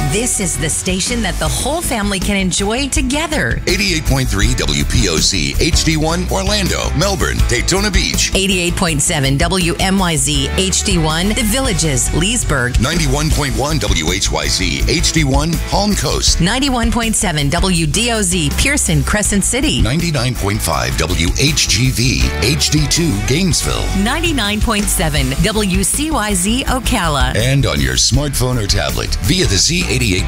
This is the station that the whole family can enjoy together. 88.3 WPOZ HD1 Orlando, Melbourne, Daytona Beach. 88.7 WMYZ HD1 The Villages, Leesburg. 91.1 WHYZ HD1 Palm Coast. 91.7 WDOZ Pearson, Crescent City. 99.5 WHGV HD2 Gainesville. 99.7 WCYZ Ocala. And on your smartphone or tablet via the Z80